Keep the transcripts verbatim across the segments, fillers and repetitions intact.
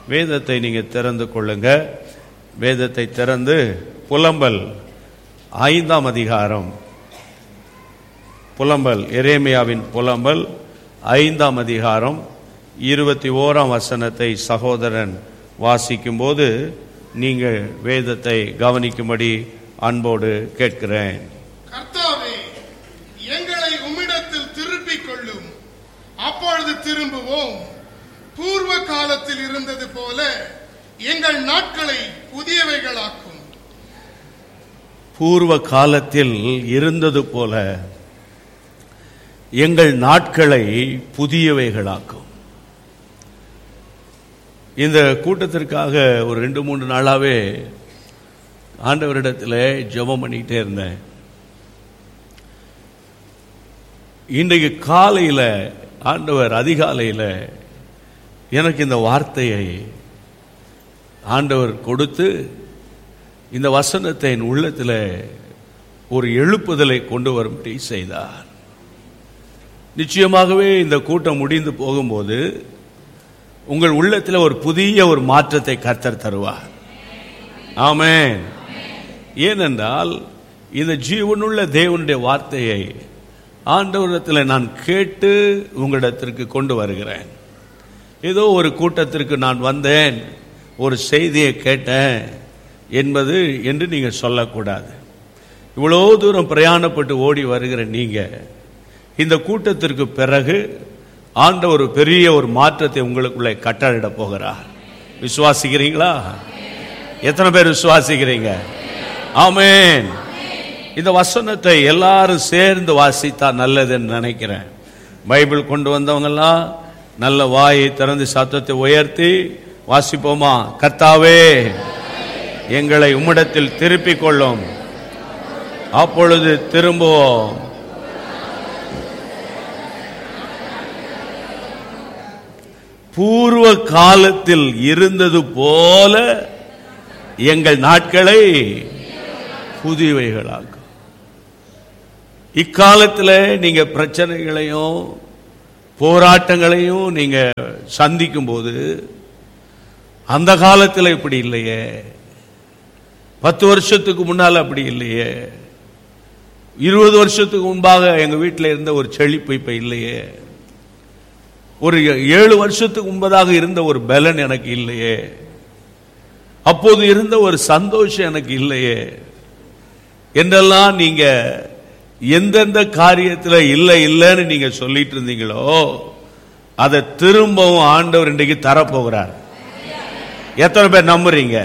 வேதத்தை நீங்க திறந்து கொள்ளுங்க. வேதத்தை திறந்து புலம்பல் ஐந்தாம் அதிகாரம், புலம்பல் எரேமியாவின் புலம்பல் ஐந்தாம் அதிகாரம் இருபத்தி ஓராம் வசனத்தை சகோதரன் வாசிக்கும் போது நீங்கள் வேதத்தை கவனிக்கும்படி அன்போடு கேட்கிறேன். கர்த்தாவே, எங்களை உம்மிடத்தில் திருப்பிக் கொள்ளும், அப்பொழுது திரும்புவோம். பூர்வ காலத்தில் இருந்தது போல எங்கள் நாட்களை புதியவைகளாக்கும். பூர்வ காலத்தில் இருந்தது போல எங்கள் நாட்களை புதியவைகளாக்கும். இந்த கூட்டத்திற்காக ஒரு ரெண்டு மூன்று நாளாவே ஆண்டவரிடத்தில் ஜெபம் பண்ணிக்கிட்டே இருந்தேன். இன்றைக்கு காலையில் ஆண்டவர் அதிகாலையில் எனக்கு இந்த வார்த்தையை ஆண்டவர் கொடுத்து இந்த வசனத்தை என் உள்ளத்தில் ஒரு எழுப்புதலை கொண்டு வரும்படி செய்தார். நிச்சயமாகவே இந்த கூட்டம் முடிந்து போகும்போது உங்கள் உள்ளத்தில் ஒரு புதிய ஒரு மாற்றத்தை கர்த்தர் தருவார். ஆமென். ஏனென்றால் இந்த ஜீவனுள்ள தேவனுடைய வார்த்தையை ஆண்டவரிடத்தில் நான் கேட்டு உங்களிடத்திற்கு கொண்டு வருகிறேன். ஏதோ ஒரு கூட்டத்திற்கு நான் வந்தேன், ஒரு செய்தியை கேட்டேன் என்பது என்று நீங்கள் சொல்லக்கூடாது. இவ்வளோ தூரம் பிரயாணப்பட்டு ஓடி வருகிற நீங்க இந்த கூட்டத்திற்கு பிறகு ஆண்டவர் ஒரு பெரிய ஒரு மாற்றத்தை உங்களுக்குள்ளே கட்டளையிட போகிறார். விசுவாசிக்கிறீங்களா? எத்தனை பேர் விசுவாசிக்கிறீங்க? ஆமென். இந்த வசனத்தை எல்லாரும் சேர்ந்து வாசித்தா நல்லதுன்னு நினைக்கிறேன். பைபிள் கொண்டு வந்தவங்கெல்லாம் நல்ல வாயை திறந்து சத்தத்தை உயர்த்தி வாசிப்போமா? கர்த்தாவே, எங்களை உம்மிடத்தில் திருப்பிக் கொள்ளும், அப்பொழுது திரும்புவோம். பூர்வ காலத்தில் இருந்தது போல எங்கள் நாட்களை புதியவைகளாக்கும். இக்காலத்தில் நீங்க பிரச்சனைகளையும் போராட்டங்களையும் நீங்க சந்திக்கும் போது அந்த காலத்தில் இப்படி இல்லையே, பத்து வருஷத்துக்கு முன்னால் அப்படி இல்லையே, இருபது வருஷத்துக்கு முன்பாக எங்க வீட்டில் இருந்த ஒரு செழிப்பு இப்ப இல்லையே, ஒரு ஏழு வருஷத்துக்கு முன்பதாக இருந்த ஒரு பலன் எனக்கு இல்லையே, அப்போது இருந்த ஒரு சந்தோஷம் எனக்கு இல்லையே என்றெல்லாம் நீங்க எந்தெந்த காரியத்தில் இல்லை இல்லைன்னு நீங்க சொல்லிட்டு இருந்தீங்களோ அதை திரும்பவும் ஆண்டவர் இன்றைக்கு தரப்போகிறார். எத்தனை பேர் நம்புறீங்க?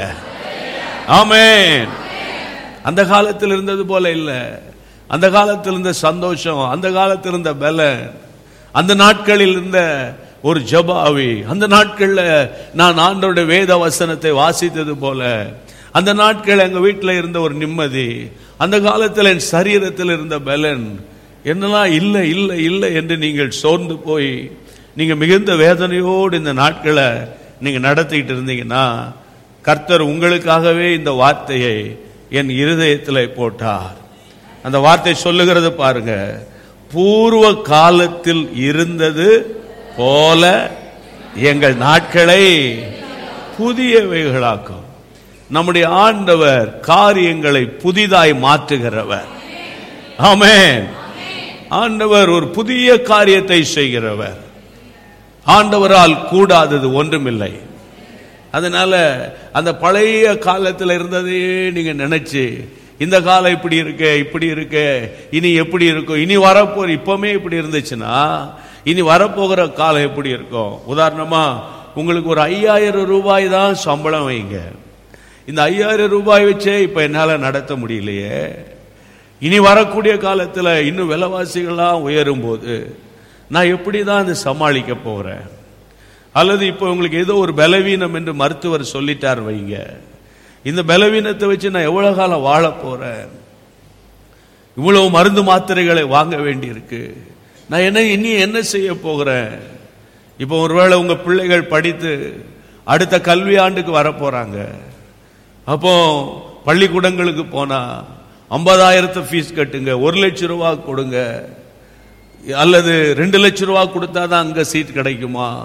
ஆமென். அந்த காலத்தில் இருந்தது போல இல்ல, அந்த காலத்தில் இருந்த சந்தோஷம், அந்த காலத்தில் இருந்த பலன், அந்த நாட்களில் இருந்த ஒரு ஜபாவி, அந்த நாட்கள்ல நான் ஆண்டவருடைய வேத வசனத்தை வாசித்தது போல, அந்த நாட்கள் எங்க வீட்டில் இருந்த ஒரு நிம்மதி, அந்த காலத்தில் என் சரீரத்தில் இருந்த பலன் என்னெல்லாம் இல்லை இல்லை இல்லை என்று நீங்கள் சோர்ந்து போய் நீங்க மிகுந்த வேதனையோடு இந்த நாட்களை நீங்க நடத்திக்கிட்டு இருந்தீங்கன்னா கர்த்தர் உங்களுக்காகவே இந்த வார்த்தையை என் இருதயத்தில் போட்டார். அந்த வார்த்தை சொல்லுகிறது பாருங்க, பூர்வ காலத்தில் இருந்தது போல எங்கள் நாட்களை புதியவைகளாக்கும். நம்முடைய ஆண்டவர் காரியங்களை புதிதாய் மாற்றுகிறவர். ஆமென். ஆண்டவர் ஒரு புதிய காரியத்தை செய்கிறவர். ஆண்டவரால் கூடாதது ஒன்றுமில்லை. அதனால அந்த பழைய காலத்தில் இருந்ததையே நீங்க நினைச்சு இந்த காலம் இப்படி இருக்க இப்படி இருக்க இனி எப்படி இருக்கும், இனி வரப்போ இப்பவுமே இப்படி இருந்துச்சுன்னா இனி வரப்போகிற காலம் எப்படி இருக்கும்? உதாரணமா உங்களுக்கு ஒரு ஐயாயிரம் ரூபாய் தான் சம்பளம் வைங்க, இந்த ஐயாயிரம் ரூபாய் வச்சே இப்ப என்னால நடத்த முடியலையே, இனி வரக்கூடிய காலத்துல இன்னும் விலைவாசிகள்லாம் உயரும் போது நான் எப்படி தான் அதை சமாளிக்க போறேன்? அல்லது இப்போ உங்களுக்கு ஏதோ ஒரு பலவீனம் என்று மருத்துவர் சொல்லிட்டார் வைங்க, இந்த பலவீனத்தை வச்சு நான் எவ்வளவு காலம் வாழ போறேன்? இவ்வளவு மருந்து மாத்திரைகளை வாங்க வேண்டி இருக்கு, நான் என்ன இனி என்ன செய்ய போகிறேன்? இப்போ ஒருவேளை உங்க பிள்ளைகள் படித்து அடுத்த கல்வி ஆண்டுக்கு வர போறாங்க, அப்போ பள்ளிக்கூடங்களுக்கு போனா ஐம்பதாயிரத்தை ஃபீஸ் கட்டுங்க, ஒரு லட்சம் ரூபாய் கொடுங்க, அல்லது ரெண்டு லட்சம் ரூபாய் கொடுத்தாதான் அங்க சீட் கிடைக்குமா,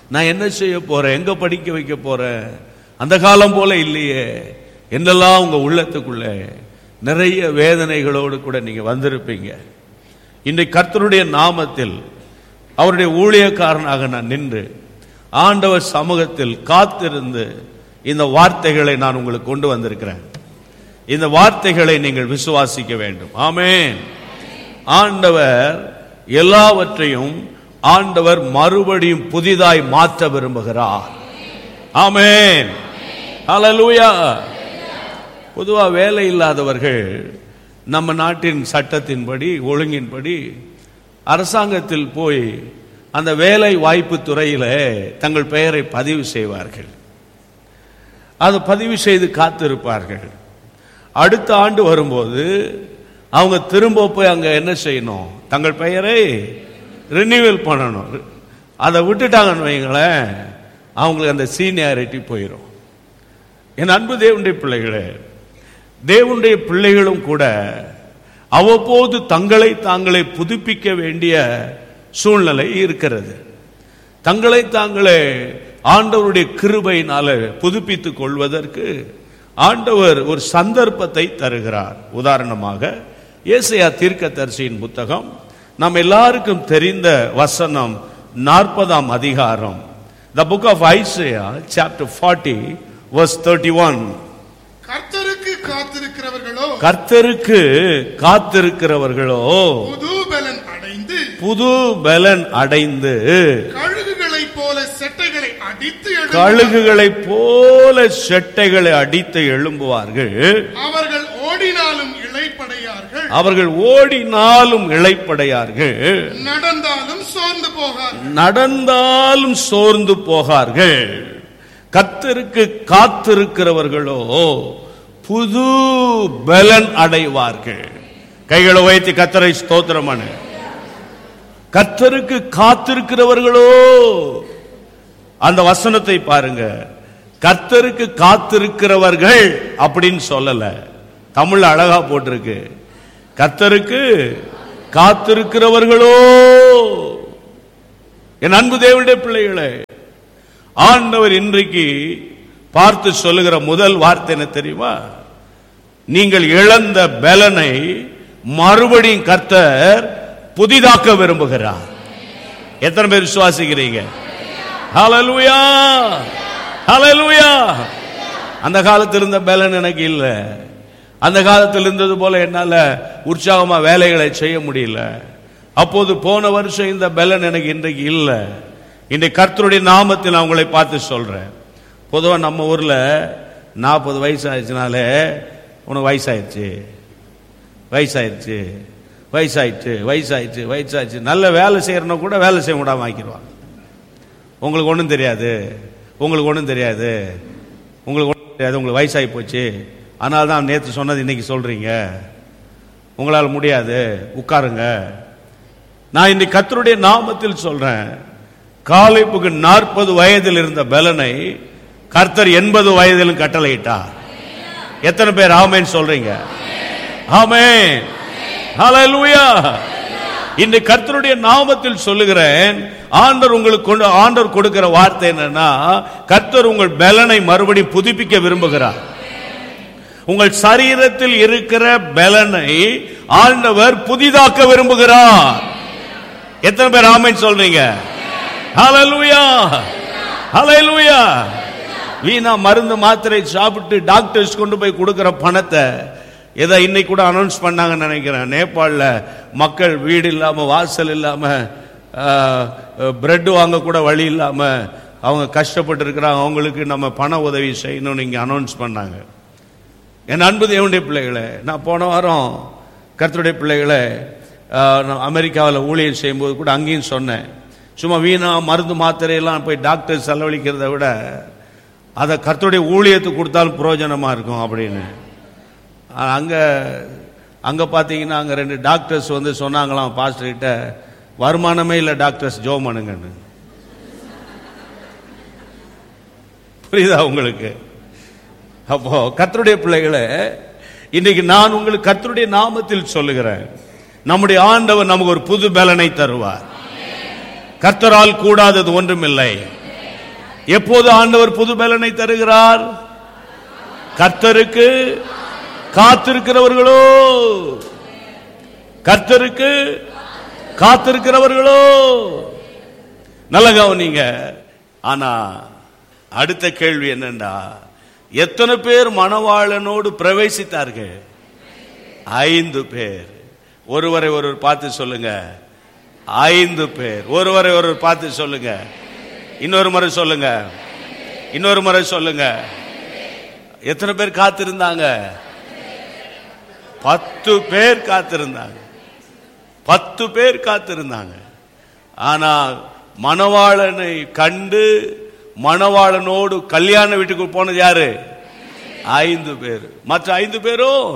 நான் என்ன செய்ய போறேன், எங்க படிக்க வைக்க போறேன், அந்த காலம் போல இல்லையே என்றெல்லாம் உங்க உள்ளத்துக்குள்ள நிறைய வேதனைகளோடு கூட நீங்க வந்திருப்பீங்க. இன்றைக்கு கர்த்தருடைய நாமத்தில் அவருடைய ஊழியக்காரனாக நான் நின்று ஆண்டவர் சமூகத்தில் காத்திருந்து இந்த வார்த்தைகளை நான் உங்களுக்கு கொண்டு வந்திருக்கிறேன். இந்த வார்த்தைகளை நீங்கள் விசுவாசிக்க வேண்டும். ஆமென். ஆண்டவர் எல்லாவற்றையும் ஆண்டவர் மறுபடியும் புதிதாய் மாற்ற விரும்புகிறார். ஆமென். ஹல்லேலூயா. பொதுவா வேலை இல்லாதவர்கள் நம்ம நாட்டின் சட்டத்தின்படி ஒழுங்கின்படி அரசாங்கத்தில் போய் அந்த வேலை வாய்ப்பு துறையில தங்கள் பெயரை பதிவு செய்வார்கள். அது பதிவு செய்து காத்திருப்பார்கள். அடுத்த ஆண்டு வரும்போது அவங்க திரும்ப போய் அங்க என்ன செய்யணும், தங்கள் பெயரை ரினியூவல் பண்ணணும். அதை விட்டுட்டாங்கன்னு வைங்களேன், அவங்களுக்கு அந்த சீனியாரிட்டி போயிடும். என் அன்பு தேவனுடைய பிள்ளைகளே, தேவனுடைய பிள்ளைகளும் கூட அவ்வப்போது தங்களை தாங்களே புதுப்பிக்க வேண்டிய சூழ்நிலை இருக்கிறது. தங்களை தாங்களே ஆண்டவருடைய கிருபையினால புதுப்பித்துக் கொள்வதற்கு ஆண்டவர் ஒரு சந்தர்ப்பத்தை தருகிறார். உதாரணமாக ஏசாயா தீர்க்கதரிசியின் புத்தகம், நாம் எல்லாருக்கும் தெரிந்த வசனம் நாற்பதாம் அதிகாரம், the book of Isaiah chapter forty verse thirty-one. கர்த்தருக்கு காத்திருக்கிறவர்களோ கர்த்தருக்கு காத்திருக்கிறவர்களோ புது பலன் அடைந்து புது பலன் அடைந்து கழுகுகளைப் போல செட்டைகளை அடித்து கழுகுகளைப் போல செட்டைகளை அடித்து எழும்புவார்கள். அவர்கள் ஓடினாலும் இளைப்படையார்கள் அவர்கள் ஓடினாலும் இளைப்படையார்கள். நடந்தாலும் சோர்ந்து போகார்கள் நடந்தாலும் சோர்ந்து போகார்கள். கர்த்தருக்கு காத்திருக்கிறவர்களோ புது பலன் அடைவார்கள். கைகளை வைத்து கர்த்தரை ஸ்தோத்திரம் பண்ணு. கர்த்தருக்கு காத்திருக்கிறவர்களோ, அந்த வசனத்தை பாருங்க, கர்த்தருக்கு காத்திருக்கிறவர்கள் அப்படின்னு சொல்லல, தமிழ் அழகா போட்டிருக்கு, கர்த்தருக்கு காத்திருக்கிறவர்களோ. என் அன்பு தேவனுடைய பிள்ளைகளே, ஆண்டவர் இன்றைக்கு பார்த்து சொல்லுகிற முதல் வார்த்தை என்ன தெரியுமா? நீங்கள் இழந்த பலனை மறுபடியும் கர்த்தர் புதிதாக்க விரும்புகிறார். எத்தனை பேர் விசுவாசிக்கிறீங்க? ஹல்லேலூயா, ஹல்லேலூயா. அந்த காலத்தில் இருந்த பலன் எனக்கு இல்ல, அந்த காலத்தில் இருந்தது போல என்னால உற்சாகமா வேலைகளை செய்ய முடியல. அப்போது போன வருஷம் இந்த பலன் எனக்கு இன்றைக்கு இல்ல. இன்றைக்கு கர்த்தருடைய நாமத்தில் நான் உங்களை பார்த்து சொல்றேன். பொதுவாக நம்ம ஊர்ல நாற்பது வயசு ஆயிடுச்சுனாலே உனக்கு வயசாயிடுச்சு வயசாயிடுச்சு வயசாயிடுச்சு வயசாயிடுச்சு வயசாயிடுச்சு நல்ல வேலை செய்யறன கூட வேலை செய்ய விடாம ஆக்கிடுவாங்க. உங்களுக்கு ஒன்றும் தெரியாது, உங்களுக்கு ஒன்றும் தெரியாது, உங்களுக்கு ஒன்றும் தெரியாது, உங்களுக்கு வயசாகி போச்சு, அதனால தான் நேற்று சொன்னது இன்னைக்கு சொல்றீங்க, உங்களால் முடியாது, உட்காருங்க. நான் இன்னைக்கு கர்த்தருடைய நாமத்தில் சொல்றேன், காலேபுக்கு நாற்பது வயதில் இருந்த பலனை கர்த்தர் எண்பது வயதிலும் கட்டளையிட்டார். எத்தனை பேர் ஆமென் சொல்றீங்க? ஆமென், ஹல்லேலூயா. இந்த கர்த்தருடைய நாமத்தில் சொல்லுகிறேன், ஆண்டவர் உங்களுக்கு கொண்டு ஆண்டவர் கொடுக்கிற வார்த்தை என்னன்னா, கர்த்தர் உங்கள் பலனை மறுபடியும் புதுப்பிக்க விரும்புகிறார். உங்கள் சரீரத்தில் இருக்கிற பலனை ஆண்டவர் புதிதாக்க விரும்புகிறார். எத்தனை பேர் ஆமென் சொல்றீங்க? ஹல்லேலூயா, ஹல்லேலூயா. வீணா மருந்து மாத்திரை சாப்பிட்டு டாக்டர்ஸ் கொண்டு போய் கொடுக்கிற பணத்தை, ஏதோ இன்னைக்கு கூட அனௌன்ஸ் பண்ணாங்கன்னு நினைக்கிறேன், நேபாளில் மக்கள் வீடு இல்லாம வாசல் இல்லாம பிரெட் வாங்க கூட வழி இல்லாம அவங்க கஷ்டப்பட்டு இருக்கிறாங்க. அவங்களுக்கு நம்ம பண உதவி செய்யணும்னு இங்க அனௌன்ஸ் பண்ணாங்க. என் அன்பு தேவனுடைய பிள்ளைகளை, நான் போன வாரம் கர்த்தருடைய பிள்ளைகளை அமெரிக்காவில் ஊழியர் செய்யும்போது கூட அங்கேயும் சொன்னேன், சும்மா வீணா மருந்து மாத்திரையெல்லாம் போய் டாக்டர் செலவழிக்கிறத விட அதை கர்த்தருடைய ஊழியத்துக்கு கொடுத்தாலும் பிரயோஜனமா இருக்கும் அப்படின்னு. அங்க அங்க பாத்தீங்கன்னா அங்க ரெண்டு டாக்டர்ஸ் வந்து சொன்னாங்களாம் பாஸ்டர் கிட்ட, வருமானமே இல்லை டாக்டர்ஸ் ஜோம் பண்ணுங்கன்னு. புரியுதா உங்களுக்கு? அப்போ கர்த்தருடைய பிள்ளைகளை, இன்னைக்கு நான் உங்களுக்கு கர்த்தருடைய நாமத்தில் சொல்லுகிறேன், நம்முடைய ஆண்டவர் நமக்கு ஒரு புது பலனை தருவார். கர்த்தரால் கூடாதது ஒன்றுமில்லை. எப்போது ஆண்டவர் புது பலனை தருகிறார்? கர்த்தருக்கு காத்திருக்கிறவர்களோ, கர்த்தருக்கு காத்திருக்கிறவர்களோ. நல்ல கவனிங்க. ஆனா அடுத்த கேள்வி என்னண்டா, எத்தனை பேர் மணவாளனோடு பிரவேசித்தார்கள்? ஐந்து பேர். ஒருவரை ஒருவர் பார்த்து சொல்லுங்க, ஐந்து பேர். ஒருவரை ஒருவர் பார்த்து சொல்லுங்க, இன்னொரு முறை சொல்லுங்க, இன்னொரு முறை சொல்லுங்க. எத்தனை பேர் காத்திருந்தாங்க? பத்து பேர் காத்திருந்தாங்க. பத்து பேர் காத்திருந்தாங்க. ஆனா மணவாளனை கண்டு மணவாளனோடு கல்யாண வீட்டுக்கு போனது யாரு? ஐந்து பேர். மற்ற ஐந்து பேரும்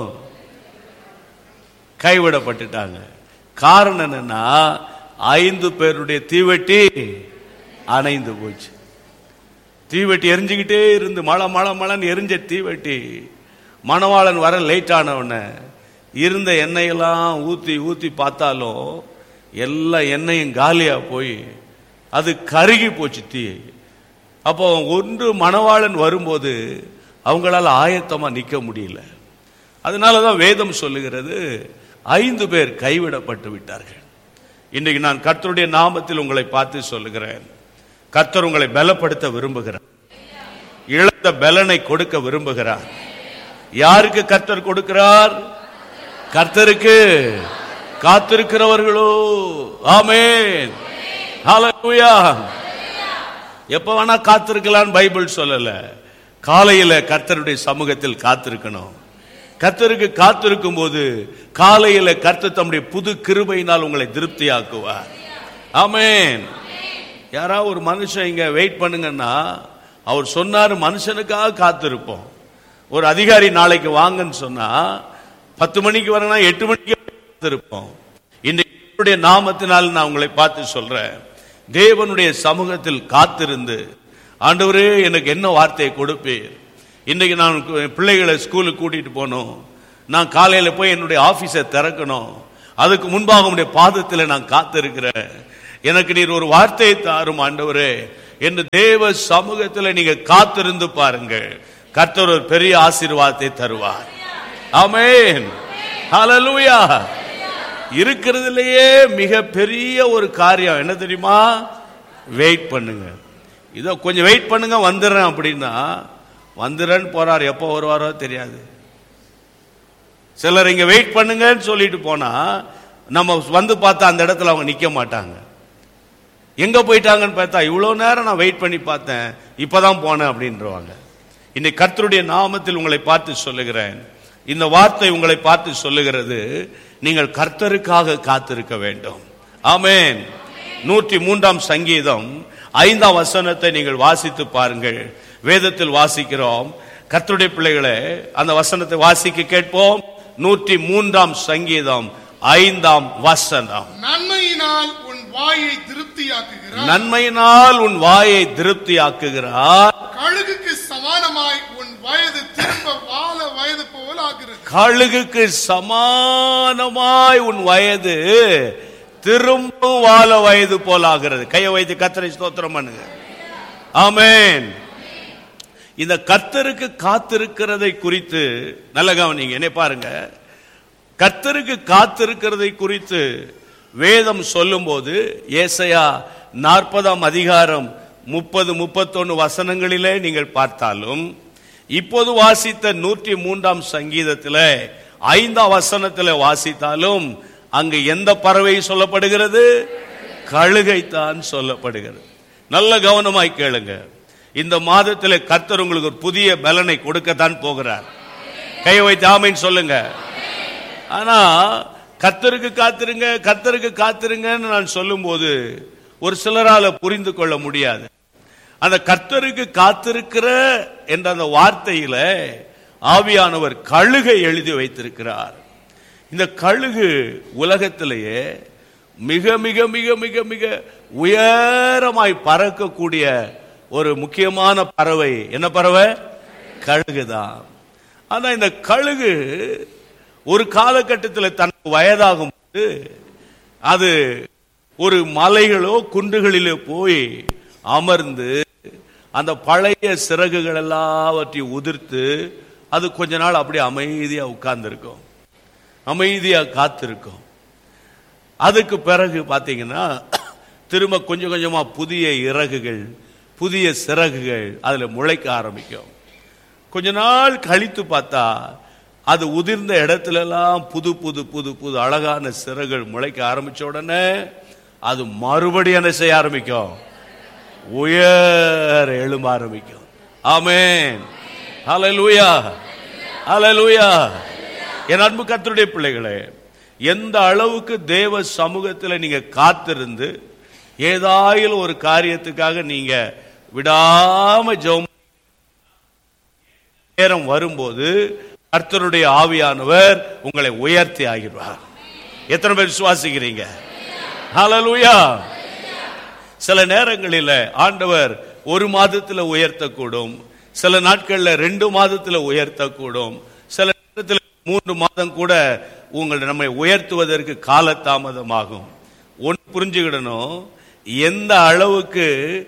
கைவிடப்பட்டுட்டாங்க. காரணம் என்னன்னா, ஐந்து பேருடைய தீவெட்டி அணைந்து போச்சு. தீவெட்டி எரிஞ்சுக்கிட்டே இருந்து மழை மழை மழைன்னு எரிஞ்ச தீவெட்டி மணவாளன் வர லேட் ஆனவன இருந்த எண்ணெயெல்லாம் ஊத்தி ஊத்தி பார்த்தாலும் எல்லா எண்ணெயும் காலியா போய் அது கருகி போச்சு தீ. அப்போ ஒன்று மணவாளன் வரும்போது அவங்களால ஆயத்தமா நிக்க முடியல. அதனாலதான் வேதம் சொல்லுகிறது, ஐந்து பேர் கைவிடப்பட்டு விட்டார்கள். இன்றைக்கு நான் கர்த்தருடைய நாமத்தில் உங்களை பார்த்து சொல்லுகிறேன், கர்த்தர் உங்களை பலப்படுத்த விரும்புகிறார். இழந்த பலனை கொடுக்க விரும்புகிறார். யாருக்கு கர்த்தர் கொடுக்கிறார்? கர்த்தருக்கு காத்திருக்கிறவர்களோ. ஆமென், ஹல்லேலூயா. எப்ப வேணா காத்திருக்கலாம் பைபிள் சொல்லல. காலையில கர்த்தருடைய சமூகத்தில் காத்திருக்கணும். கர்த்தருக்கு காத்திருக்கும் போது காலையில கர்த்தர் தம்முடைய புது கிருபையினால் உங்களை திருப்தியாக்குவார். ஆமென். யாராவது ஒரு மனுஷன் இங்க வெயிட் பண்ணுங்கன்னா அவர் சொன்னாரு, மனுஷனுக்காக காத்திருப்போம். ஒரு அதிகாரி நாளைக்கு வாங்கன்னு சொன்னா பத்து மணிக்கு வரனா எட்டு மணிக்கு காத்திருப்போம். இன்றைய நாமத்தினால் நான் உங்களை பார்த்து சொல்றேன், தேவனுடைய சமூகத்தில் காத்திருந்து, ஆண்டவரே எனக்கு என்ன வார்த்தையை கொடுப்பீர்? இன்றைக்கு நான் பிள்ளைகளை ஸ்கூலுக்கு கூட்டிட்டு போனோம், நான் காலையில போய் என்னுடைய ஆபீஸை திறக்கணும், அதுக்கு முன்பாக உடைய பாதத்தில் நான் காத்திருக்கிறேன், எனக்கு நீர் ஒரு வார்த்தையை தாரும் ஆண்டவரே என்று தேவ சமூகத்தில் நீங்க காத்திருந்து பாருங்கள். கர்த்தர் ஒரு பெரிய ஆசீர்வாதத்தை தருவார். ஆமென், ஹல்லேலூயா. இருக்கிறதுலயே மிக பெரிய ஒரு காரியம் என்ன தெரியுமா? வெயிட் பண்ணுங்க. இதோ கொஞ்சம் வெயிட் பண்ணுங்க வந்துடுறேன் அப்படின்னா வந்துடுறேன்னு போறார், எப்போ வருவாரோ தெரியாது. சிலர் இங்க வெயிட் பண்ணுங்கன்னு சொல்லிட்டு போனா நம்ம வந்து பார்த்தா அந்த இடத்துல அவங்க நிக்க மாட்டாங்க. எங்க போயிட்டாங்கன்னு பார்த்தா இவ்வளவு நேரம் நான் வெயிட் பண்ணி பார்த்தேன், இப்பதான் போனேன் அப்படின்றவாங்க. இன்னைக்கு கர்த்தருடைய நாமத்தில் உங்களை பார்த்து சொல்லுகிறேன், இந்த வார்த்தை உங்களை பார்த்து சொல்லுகிறது, நீங்கள் கர்த்தருக்காக காத்திருக்க வேண்டும். ஆமென். நூற்றி மூன்றாம் சங்கீதம் ஐந்தாம் வசனத்தை நீங்கள் வாசித்து பாருங்கள். வேதத்தில் வாசிக்கிறோம். கர்த்தருடைய பிள்ளைகளே, அந்த வசனத்தை வாசிக்க கேட்போம். நூற்றி மூன்றாம் சங்கீதம் ஐந்தாம் வசனம். நன்மையினால் உன் வாயை திருப்தியாக்குகிறார். நன்மையினால் உன் வாயை திருப்தியாக்குகிறார். கழுகுக்கு சமானமாய் உன் வயது திரும்ப வாழ வயது போல் ஆகிறது. கழுகுக்கு சமானமாய் உன் வயது திரும்ப வாழ வயது போல் ஆகிறது. கையை வைத்து கர்த்தரை ஸ்தோத்திரம் பண்ணுங்க. ஆமென். இந்த கர்த்தருக்கு காத்திருக்கிறதை குறித்து நல்ல கவனிங்க. என்ன பாருங்க, கர்த்தருக்கு காத்திருக்கிறதை குறித்து வேதம் சொல்லும் போது ஏசாயா நாற்பதாம் அதிகாரம் முப்பது முப்பத்தொன்னு வசனங்களிலே நீங்கள் பார்த்தாலும், இப்போது வாசித்த நூற்றி மூன்றாம் சங்கீதத்தில் ஐந்தாம் வசனத்தில் வாசித்தாலும் அங்கு எந்த பறவை சொல்லப்படுகிறது? கழுகைத்தான் சொல்லப்படுகிறது. நல்ல கவனமாய் கேளுங்க. இந்த மாதத்தில் கர்த்தர் உங்களுக்கு ஒரு புதிய பலனை கொடுக்கத்தான் போகிறார். கையை வைத்து ஆமென் சொல்லுங்க. ஆனா கர்த்தருக்கு காத்திருங்க, கர்த்தருக்கு காத்திருங்கன்னு நான் சொல்லும் போது ஒரு சிலரால புரிந்து கொள்ள முடியாது. அந்த கர்த்தருக்கு காத்திருக்கிற என்ற அந்த வார்த்தையில ஆவியானவர் கழுகை எழுதி வைத்திருக்கிறார். இந்த கழுகு உலகத்திலேயே மிக மிக மிக மிக மிக உயரமாய் பறக்கக்கூடிய ஒரு முக்கியமான பறவை. என்ன பறவை? கழுகுதான். ஆனா இந்த கழுகு ஒரு காலகட்டத்தில் தனக்கு வயதாகும் போது அது ஒரு மலைகளோ குன்றுகளிலோ போய் அமர்ந்து அந்த பழைய சிறகுகள் எல்லாவற்றையும் உதிர்த்து அது கொஞ்ச நாள் அப்படியே அமைதியா உட்கார்ந்துருக்கும், அமைதியா காத்திருக்கும். அதுக்கு பிறகு பாத்தீங்கன்னா திரும்ப கொஞ்சம் கொஞ்சமா புதிய இறகுகள், புதிய சிறகுகள் அதுல முளைக்க ஆரம்பிக்கும். கொஞ்ச நாள் கழித்து பார்த்தா அது உதிர்ந்த இடத்துல எல்லாம் புது புது புது புது அழகான சிறகுகள் முளைக்க ஆரம்பிச்ச உடனே அது மறுபடியும் என்ன செய்ய ஆரம்பிக்கும், உயர எழும்ப ஆரம்பிக்கும். ஆமென், ஹல்லேலூயா, ஹல்லேலூயா. என் அன்பு கர்த்தருடைய பிள்ளைகளே, எந்த அளவுக்கு தேவ சமூகத்தில் நீங்க காத்திருந்து ஏதாயிலும் ஒரு காரியத்துக்காக நீங்க விடாம ஜெபம் நேரம் வரும்போது கர்த்தருடைய ஆவியானவர் உங்களை உயர்த்தி ஆகிடுவார். எத்தனை பேர் விசுவாசிக்கிறீங்க? ஹல்லேலூயா. சில நேரங்களில் ஆண்டவர் ஒரு மாதத்தில் உயர்த்தக்கூடும், சில நாட்கள்ல ரெண்டு மாதத்தில் உயர்த்தக்கூடும், சில நேரத்தில் மூன்று மாதம் கூட உங்களை நம்மை உயர்த்துவதற்கு காலதாமதமாகும். ஒன்று புரிஞ்சுக்கிடணும், எந்த அளவுக்கு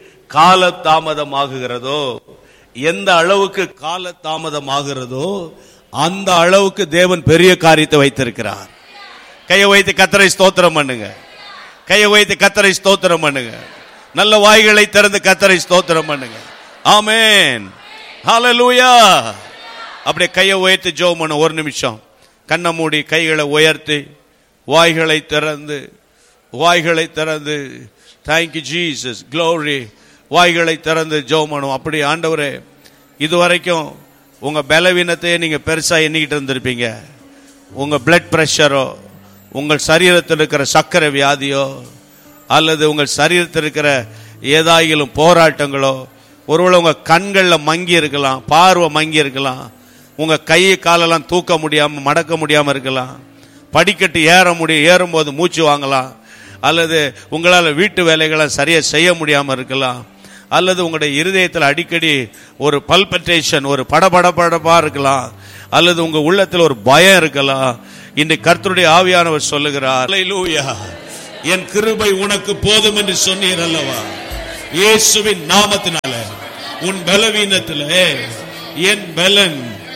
காலதாமதமாகுகிறதோ எந்த அளவுக்கு காலதாமதமாகிறதோ அந்த அளவுக்கு தேவன் பெரிய காரியத்தை வைத்திருக்கிறார். கையை வைத்து கர்த்தரை ஸ்தோத்திரம் பண்ணுங்க, கையை வைத்து கர்த்தரை ஸ்தோத்திரம் பண்ணுங்க, நல்ல வாய்களை திறந்து கர்த்தரை ஸ்தோத்திரம் பண்ணுங்க. ஆமென், ஹல்லேலூயா. அப்படியே கையை உயர்த்தி ஜெபம் பண்ண ஒரு நிமிஷம், கண்ணை மூடி கைகளை உயர்த்தி வாய்களை திறந்து வாய்களை திறந்து தேங்க்யூ ஜீசஸ், க்ளோரி. வாய்களை திறந்து ஜெபம் பண்ணுவோம். அப்படி ஆண்டவரே, இதுவரைக்கும் உங்க பலவீனத்தையே நீங்க பெருசா எண்ணிக்கிட்டு இருந்திருப்பீங்க. உங்க பிளட் பிரஷரோ, உங்கள் சரீரத்தில் இருக்கிற சர்க்கரை வியாதியோ, அல்லது உங்கள் சரீரத்தில் இருக்கிற ஏதாயிலும் போராட்டங்களோ, ஒருவேளை உங்க கண்கள்ல மங்கி இருக்கலாம், பார்வை மங்கி இருக்கலாம், உங்க கை காலெல்லாம் தூக்க முடியாம மடக்க முடியாம இருக்கலாம், படிக்கட்டு ஏற முடியும், ஏறும்போது மூச்சு வாங்கலாம், அல்லது உங்களால் வீட்டு வேலைகளை சரியா செய்ய முடியாம இருக்கலாம், அல்லது உங்களுடைய இருதயத்தில் அடிக்கடி ஒரு பல்பட்டேஷன், ஒரு படபடபடப்பா இருக்கலாம், அல்லது உங்க உள்ளத்தில் ஒரு பயம் இருக்கலாம். இன்றைக்கு கர்த்தருடைய ஆவியானவர் சொல்லுகிறார், ஹல்லேலூயா, என் கிருபை உனக்கு போதும் என்று சொன்னீர் அல்லவா? இயேசுவின் நாமத்தினால உன் பலவீனத்திலே என் பலன்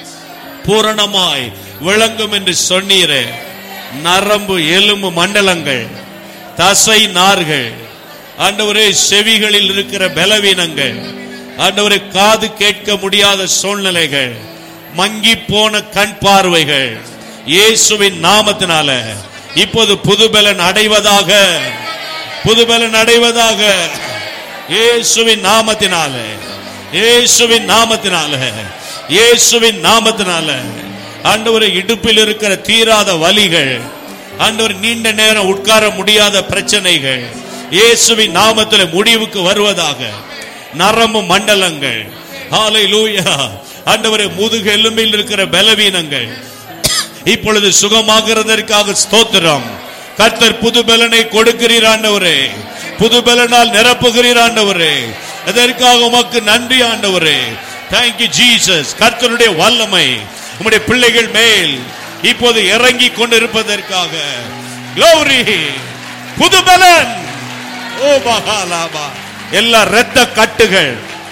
பூரணமாய் விளங்கும் என்று சொன்னீரே. நரம்பு எலும்பு மண்டலங்கள், தசை நார்கள், ஆண்டவரே செவிகளில் இருக்கிற பலவீனங்கள், ஆண்டவரே காது கேட்க முடியாத சூழ்நிலைகள், மங்கி போன கண் பார்வைகள் இயேசுவின் நாமத்தினால இப்போது புதுபலன் அடைவதாக, புதுபலன் அடைவதாக இயேசுவின் நாமத்தினால, இயேசுவின் நாமத்தினால, இயேசுவின் நாமத்தினால. ஆண்டவரே இடுப்பில் இருக்கிற தீராத வலிகள், ஆண்டவர் நீண்ட நேரம் உட்கார முடியாத பிரச்சனைகள் இயேசுவின் நாமத்தில் முடிவுக்கு வருவதாக. நரம்பு மண்டலங்கள், ஹல்லேலூயா, ஆண்டவரே முதுகு எலும்பில் இருக்கிற பலவீனங்கள் இப்பொழுது சுகமாகிறதற்காக ஸ்தோத்திரம். கர்த்தர் புது பலனை கொடுக்கிறீர் ஆண்டவரே, புது பலனால் நிரப்புகிறீர் ஆண்டவரே. அதற்காக உமக்கு நன்றி ஆண்டவரே. Thank you Jesus. கர்த்தருடைய வல்லமை உம்முடைய பிள்ளைகள் மேல் இப்போது இறங்கி கொண்டிருப்பதற்காக க்ளோரி. புது பலன். ஓ மகாலாபா. எல்லா இரத்த கட்டுகள்,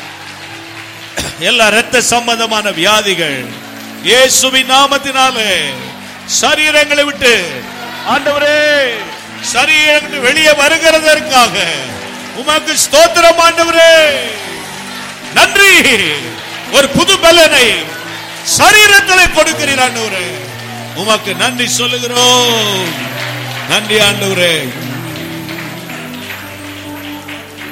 எல்லா இரத்த சம்பந்தமான வியாதிகள் இயேசுவின் நாமத்தினாலே சரீரங்களை விட்டு ஆண்டவரே சரீரங்களை வெளியே வருகிறதற்காக உமக்கு ஸ்தோத்திரம் ஆண்டவரே. நன்றி. ஒரு புது பலனை சரீரத்தில் கொடுக்கிறீர் ஆண்டவரே. உமக்கு நன்றி சொல்லுகிறோம். நன்றி ஆண்டவரே.